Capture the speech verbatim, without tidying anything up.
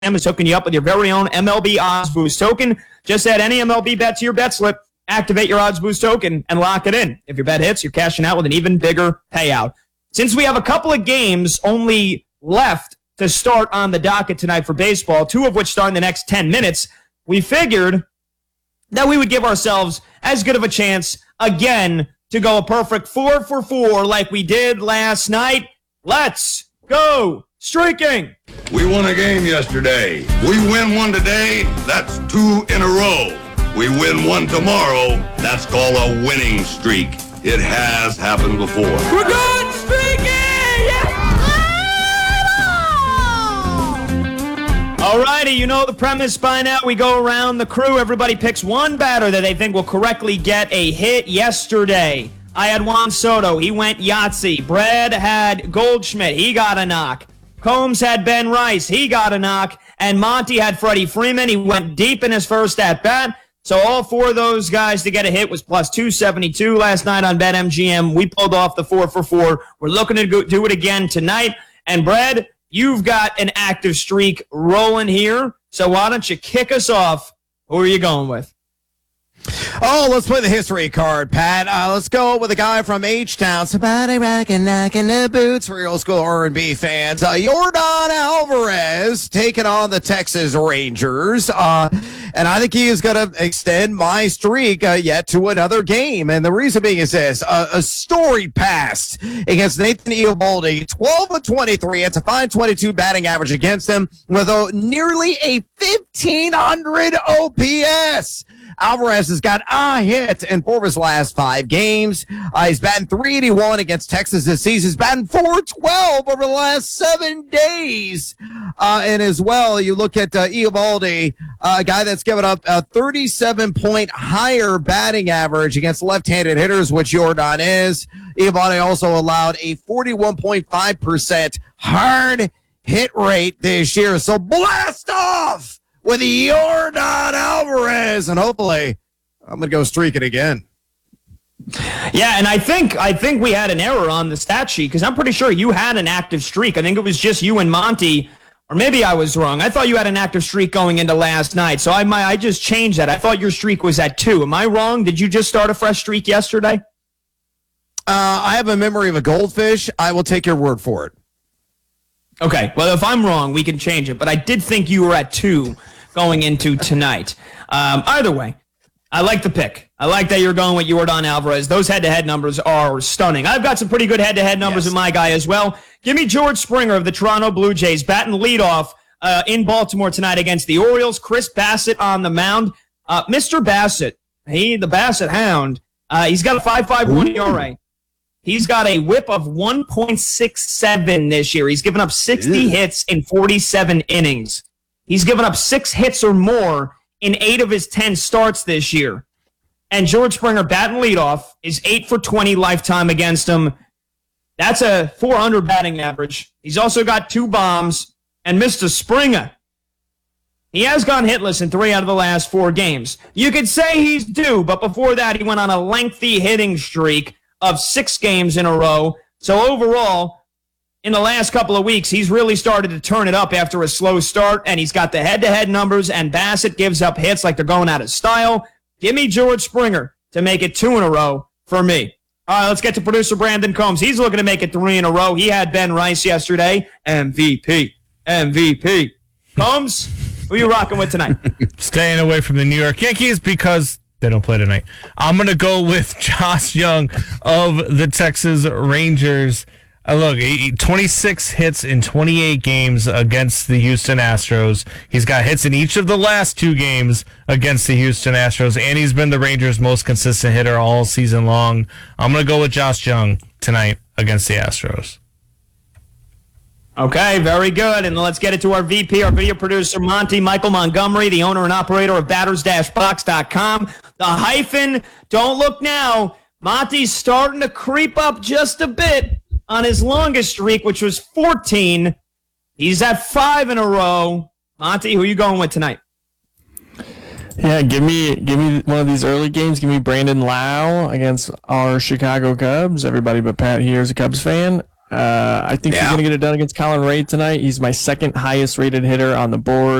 is hooking you up with your very own M L B Odds Boost token. Just add any M L B bet to your bet slip, activate your Odds Boost token, and lock it in. If your bet hits, you're cashing out with an even bigger payout. Since we have a couple of games only left to start on the docket tonight for baseball, two of which start in the next ten minutes, we figured that we would give ourselves as good of a chance again to go a perfect four for four like we did last night. Let's go streaking! We won a game yesterday. We win one today, that's two in a row. We win one tomorrow, that's called a winning streak. It has happened before. We're going streaking! Alrighty, you know the premise by now. We go around the crew. Everybody picks one batter that they think will correctly get a hit. Yesterday, I had Juan Soto. He went Yahtzee. Brad had Goldschmidt. He got a knock. Combs had Ben Rice. He got a knock. And Monty had Freddie Freeman. He went deep in his first at-bat. So all four of those guys to get a hit was plus two seventy-two last night on BetMGM. We pulled off the four for four. We're looking to go do it again tonight. And Brad, you've got an active streak rolling here. So why don't you kick us off? Who are you going with? Oh, let's play the history card, Pat. Uh, let's go with a guy from H-Town. Somebody rockin' knockin' the boots for your old school R and B fans. Uh, Yordan Alvarez taking on the Texas Rangers. Uh, and I think he is going to extend my streak uh, yet to another game. And the reason being is this. Uh, a storied pass against Nathan Eovaldi. twelve of twenty-three. It's a fine twenty-two batting average against him with a, nearly a fifteen hundred O P S. Alvarez has got a hit in four of his last five games. Uh, he's batting three eighty-one against Texas this season. He's batting four twelve over the last seven days. Uh, and as well, you look at uh, Eovaldi, uh, a guy that's given up a thirty-seven point higher batting average against left-handed hitters, which Yordan is. Eovaldi also allowed a forty-one point five percent hard hit rate this year. So blast off with Yordan Alvarez, and hopefully I'm going to go streaking again. Yeah, and I think I think we had an error on the stat sheet because I'm pretty sure you had an active streak. I think it was just you and Monty, or maybe I was wrong. I thought you had an active streak going into last night, so I might I just changed that. I thought your streak was at two. Am I wrong? Did you just start a fresh streak yesterday? Uh, I have a memory of a goldfish. I will take your word for it. Okay, well, if I'm wrong, we can change it. But I did think you were at two going into tonight. Um, either way, I like the pick. I like that you're going with Yordan Alvarez. Those head-to-head numbers are stunning. I've got some pretty good head-to-head numbers yes. in my guy as well. Give me George Springer of the Toronto Blue Jays batting leadoff uh, in Baltimore tonight against the Orioles. Chris Bassett on the mound. Uh, Mister Bassett, he the Bassett Hound, uh, he's got a five point five one E R A. He's got a whip of one point six seven this year. He's given up sixty hits in forty-seven innings. He's given up six hits or more in eight of his ten starts this year. And George Springer, batting leadoff, is eight for twenty lifetime against him. That's a four hundred batting average. He's also got two bombs. And Mister Springer, he has gone hitless in three out of the last four games. You could say he's due, but before that, he went on a lengthy hitting streak of six games in a row. So overall, in the last couple of weeks, he's really started to turn it up after a slow start, and he's got the head-to-head numbers, and Bassett gives up hits like they're going out of style. Give me George Springer to make it two in a row for me. All right, let's get to producer Brandon Combs. He's looking to make it three in a row. He had Ben Rice yesterday. M V P. M V P. Combs, who are you rocking with tonight? Staying away from the New York Yankees because they don't play tonight. I'm going to go with Josh Young of the Texas Rangers. Uh, look, he, twenty-six hits in twenty-eight games against the Houston Astros. He's got hits in each of the last two games against the Houston Astros, and he's been the Rangers' most consistent hitter all season long. I'm going to go with Josh Young tonight against the Astros. Okay, very good. And let's get it to our V P, our video producer, Monty Michael Montgomery, the owner and operator of batters box dot com. The hyphen, don't look now. Monty's starting to creep up just a bit on his longest streak, which was fourteen. He's at five in a row. Monty, who are you going with tonight? Yeah, give me give me one of these early games. Give me Brandon Lau against our Chicago Cubs. Everybody but Pat here is a Cubs fan. Uh, I think Yeah. he's going to get it done against Colin Ray tonight. He's my second highest rated hitter on the board.